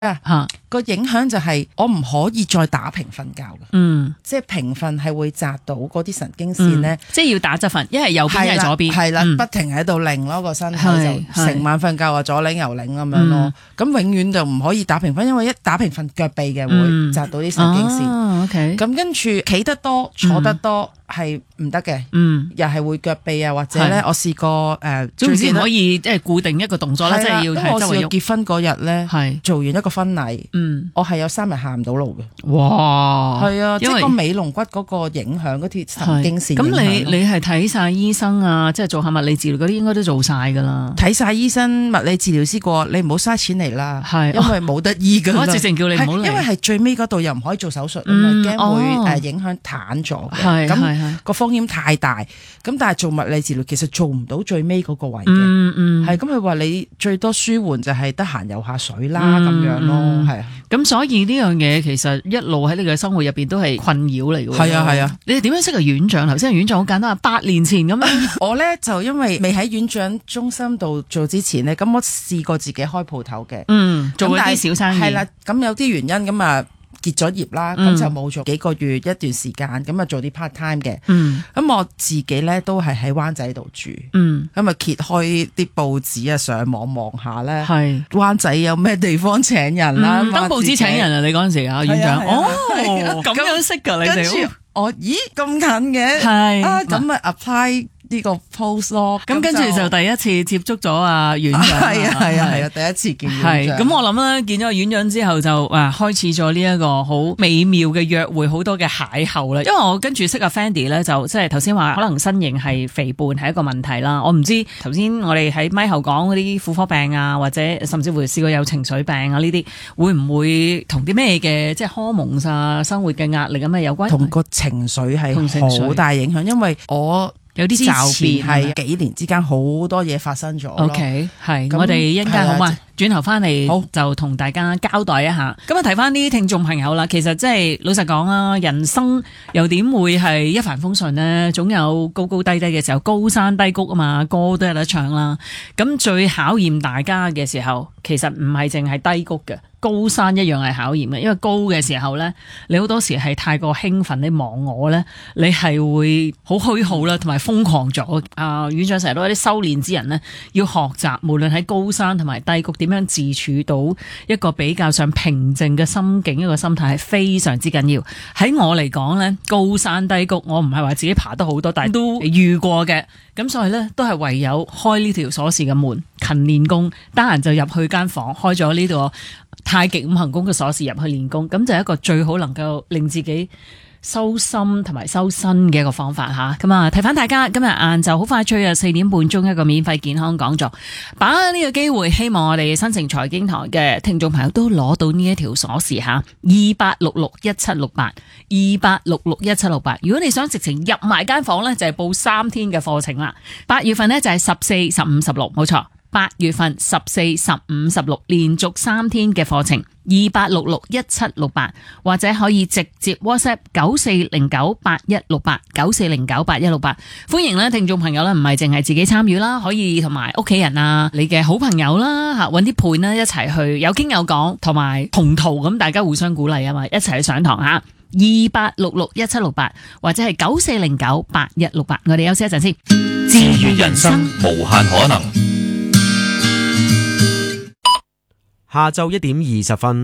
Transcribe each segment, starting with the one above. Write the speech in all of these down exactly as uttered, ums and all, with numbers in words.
啊，個影響就係我唔可以再打平瞓覺嘅，嗯，即係平瞓係會扎到嗰啲神經線咧、嗯， 即係要打側瞓，一係右邊，一係左邊， 係啦，不停喺度擰咯個身體就成晚瞓覺啊左擰右擰咁樣咯，咁、嗯、永遠就唔可以打平瞓，因為一打平瞓腳臂嘅會扎到啲神經線， 哦 OK，咁跟住企得多坐得多。嗯係唔得嘅，嗯，又係會腳臂啊，或者咧，我試過誒， 總之唔可以即係固定一個動作啦，即係要係周圍喐。我試過結婚嗰日咧，係做完一個婚禮，嗯，我係有三日行唔到路嘅。哇，係啊，即係個尾龍骨嗰個影響嗰條神經線。咁你你係睇晒醫生啊，即係做下物理治療嗰啲，應該都做晒噶啦。 睇晒醫生、物理治療師過，你唔好嘥錢嚟啦，係，因為冇得醫噶啦。 我直情叫你唔好嚟， 因為係最尾嗰度又唔可以做手術啊嘛，驚會誒影響癱咗嘅。咁個風險太大，咁但係做物理治療其實做唔到最尾嗰個位嘅，嗯嗯，係咁佢話你最多舒緩就係得閒游下水啦咁、嗯、樣咯，係啊， 咁所以呢樣嘢其實一路喺你嘅生活入邊都係困擾嚟嘅， 係啊係啊， 你哋點樣識個院長？頭先個院長好簡單啊，八年前咁樣， 我咧就因為未喺院長中心度做之前咧，咁我試過自己開鋪頭嘅，嗯， 做一啲小生意， 係啦，咁有啲原因咁啊。結咗業啦，咁、嗯、就冇做幾個月一段時間，咁啊做啲 part time 嘅。咁、嗯、我自己咧都係喺灣仔度住，咁、嗯、啊揭開啲報紙啊，上網望下咧，係灣仔有咩地方請人啦、啊？ 登、嗯、報紙請人啊！你嗰陣時啊，院長，哦，咁樣識㗎你哋？ 我咦咁近嘅，係啊，咁啊 apply。呢、這個 post 咯， 咁跟住就第一次接觸咗啊院長， 係啊係啊係啊，第一次見院長。 咁我諗咧，見咗個院長之後就啊開始咗呢一個好美妙嘅約會，好多嘅邂逅啦。因為我跟住識阿 Fendi 咧，就即係頭先話可能身形係肥胖係一個問題啦。我唔知頭先我哋喺咪後講嗰啲婦科病啊，或者甚至乎試過有情緒病啊呢啲，會唔會同啲咩嘅即係荷蒙啊、生活嘅壓力咁啊有關？ 同個情緒係好大影響，因為我。有啲驟變係幾年之間好多嘢發生咗。 OK， 係我哋一陣間好嘛？轉頭翻嚟就同大家交代一下。咁啊，提翻啲聽眾朋友啦，其實即係老實講啊，人生又點會係一帆風順呢？總有高高低低嘅時候，高山低谷啊嘛，歌都有得唱啦。咁最考驗大家嘅時候，其實唔係淨係低谷嘅。高山一樣係考驗嘅，因為高嘅時候咧，你好多時係太過興奮，你忘我咧，你係會好虛耗啦，同埋瘋狂咗。啊，院長成日都有啲修煉之人咧，要學習無論喺高山同埋低谷，點樣自處到一個比較上平靜嘅心境，一個心態係非常之緊要。喺我嚟講咧，高山低谷，我唔係話自己爬得好多，但係都遇過嘅。咁所以咧，都係唯有開呢條鎖匙嘅門，勤練功，得閒就入去間房，開咗呢度太極五行功嘅鎖匙入去練功，咁就係一個最好能夠令自己修心同埋修身嘅一個方法吓。咁啊，睇翻大家今日晏晝好快脆啊，四點半鐘一個免費健康講座，把握呢個機會，希望我哋新城財經台嘅聽眾朋友都攞到呢一條鎖匙吓，二八六六一七六八，二八六六一七六八。如果你想直情入埋間房咧，就係報三天嘅課程啦。八月份咧就係十四、十五、十六，冇錯。八月份十四、十五、十六連續三天嘅課程，二八六六一七六八，或者可以直接 WhatsApp 九四零九八一六八九四零九八一六八。歡迎咧，聽眾朋友咧，唔係淨係自己參與啦，可以同埋屋企人啊，你嘅好朋友啦吓，搵啲伴啦一齊去有傾有講，同埋同途咁，大家互相鼓勵啊嘛，一齊去上堂吓。二八六六一七六八或者係九四零九八一六八。我哋休息一陣先。 自願人生無限可能。 下晝一點二十分，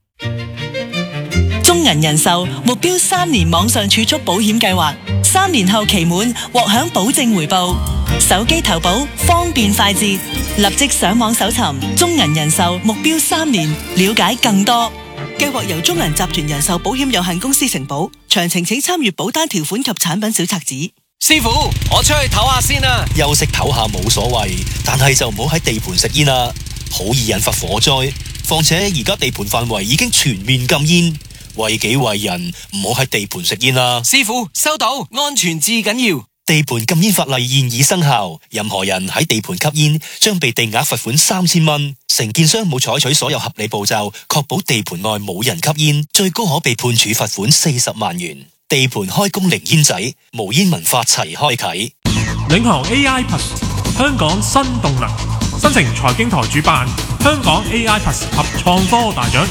中銀人壽目標三年網上儲蓄保險計劃，三年後期滿獲享保證回報，手機投保方便快捷，立即上網搜尋中銀人壽目標三年，了解更多。計劃由中銀集團人壽保險有限公司承保，詳情請參閱保單條款及產品小冊子。 師傅，我出去唞下先啦。 休息唞下冇所謂，但係就唔好喺地盤食煙啦，好易引發火災。況且而家地盤範圍已經全面禁煙，為己為人，唔好喺地盤食煙啦。 師傅，收到，安全至緊要。 地盤禁煙法例現已生效，任何人喺地盤吸煙將被定額罰款三千蚊。承建商冇採取所有合理步驟，確保地盤內冇人吸煙，最高可被判處罰款四十萬元。地盤開工零煙仔，無煙文化齊開啟。 領航 A I Plus 香港新動能，新城財經台主辦香港 A I Plus 及創科大獎